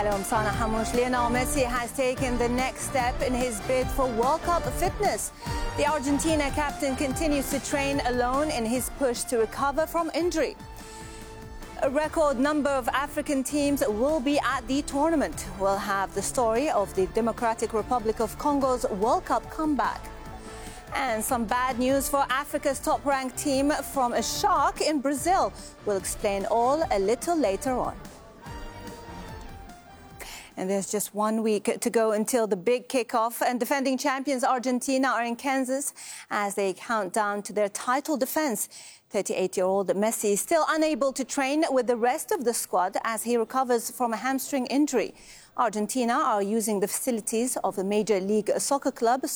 Hello, I'm Sana Hamouche. Lionel Messi has taken the next step in his bid for World Cup fitness. The Argentina captain continues to train alone in his push to recover from injury. A record number of African teams will be at the tournament. We'll have the story of the Democratic Republic of Congo's World Cup comeback. And some bad news for Africa's top-ranked team from a shark in Brazil. We'll explain all a little later on. And there's just 1 week to go until the big kickoff, and defending champions Argentina are in Kansas as they count down to their title defense. 38-year-old Messi is still unable to train with the rest of the squad as he recovers from a hamstring injury. Argentina are using the facilities of a Major League Soccer club